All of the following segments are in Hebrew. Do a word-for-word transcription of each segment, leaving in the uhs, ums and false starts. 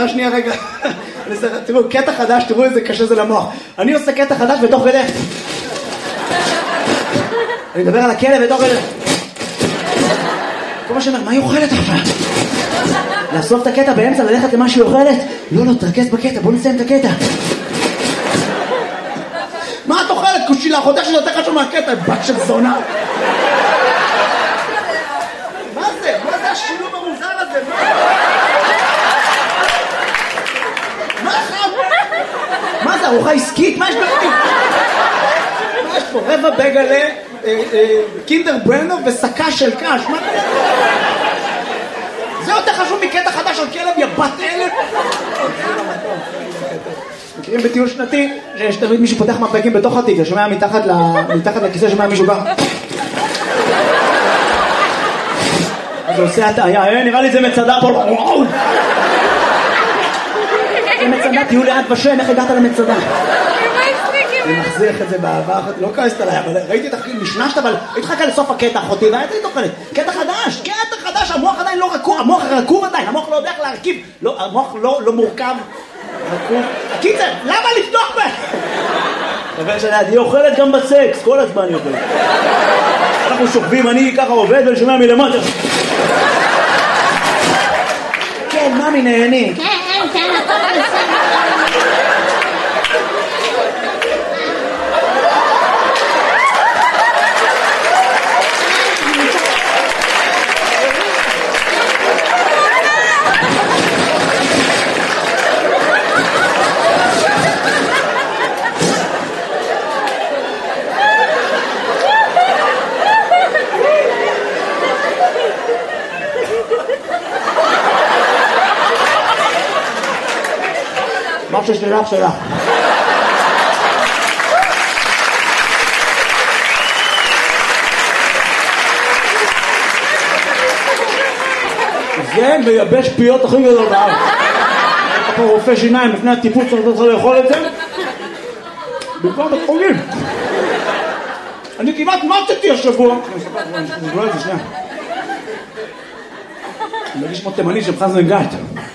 בסדר, שנייה רגע. תראו, קטע חדש, תראו איזה קשה זה למוח. אני עושה קטע חדש בתוך כדי. אני מדבר על הכלב בתוך כדי. כל מה שאומר, מה היא אוכלת עכשיו? לאסוף את הקטע באמצע, ללכת למה שהיא אוכלת? לא, לא, תרכז בקטע, בוא נסיים את הקטע. מה את אוכלת? קושילה, חותך שזה יותר חשוב מהקטע, בת של זונה. מה זה? מה זה השילוב המוזר הזה? מה חם? מה זה, ארוחה עסקית? מה יש בפנים? מה יש פה? רבע בגלה, קינדר ברנר וסקה של קש. מה זה? זה יותר חשוב מקטע חדש על כלב, יא בת אלף. מכירים בטיול שנתי, שיש תמיד מישהו פותח מפקים בתוך התיק, שומע מתחת לכיסא, שומע מישהו בא. אז הוא עושה הטעיה, נראה לי זה מצדה פה. זה מצדה, תהיו ליד ושם, איך הגעת למצדה? אני מחזיך את זה באהבה אחת, לא כעסת עליי, אבל ראיתי את החיים, נשנשת, אבל התחכה לסוף הקטע אחותי, והייתי תוכלת, קטע חדש, קטע חדש, המוח עדיין לא רקוב, המוח רקוב עדיין, המוח לא יודע איך להרכיב, המוח לא מורכב, רקוב. קיצר, למה לפתוח בה? חבר שלי, היא אוכלת גם בסקס, כל הזמן היא אוכלת. אנחנו שוכבים, אני ככה עובד ולשומע מלמטה. כן, ממי נהנים. כן, כן, הכל בסדר. משהו שלך שלך. זה מייבש פיות הכי גדול בארץ. יש פה רופא שיניים לפני הטיפול צריך לאכול את זה. במקום בית חולים. אני כמעט מתתי השבוע. אני אספר את זה שנייה. אני מרגיש כמו תימני שמחזן גת.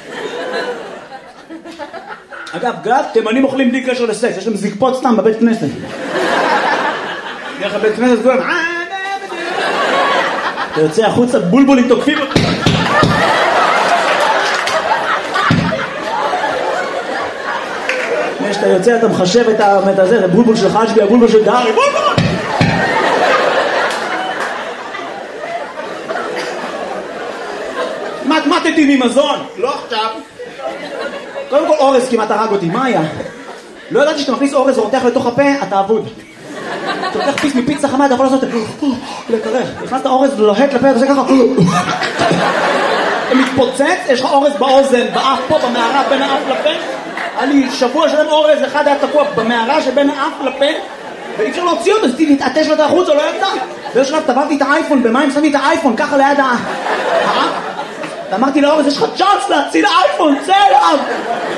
אגב, גת, תימנים אוכלים בלי קשר לסקס, יש להם זקפות סתם בבית כנסת. דרך הבית כנסת כולם, אתה יוצא החוצה, בולבולים תוקפים אותך. כשאתה יוצא, אתה מחשב את הזה, זה בולבול של חג'בי, הבולבול של דארי, בולבול! מתמטתי ממזון, לא עכשיו. קודם כל אורז כמעט הרג אותי, מה היה? לא ידעתי שאתה מכניס אורז ורותח לתוך הפה, אתה אבוד. אתה לוקח פיס מפיצה חמה, אתה יכול לעשות את זה, לקרח. נכנסת אורז ולוהט לפה, אתה עושה ככה. אתה מתפוצץ, יש לך אורז באוזן, באף פה, במערה, בין האף לפה. היה לי שבוע שלם אורז, אחד היה תקוע במערה שבין האף לפה, ואי אפשר להוציא אותו, אז תתעטש לו את החוץ, או לא יצא. באיזשהו שלב טבעתי את האייפון, במים שמתי את האייפון, ככה ליד האף. ואמרתי לאורז, יש לך צ'אנס להציל האייפון, צא אליו!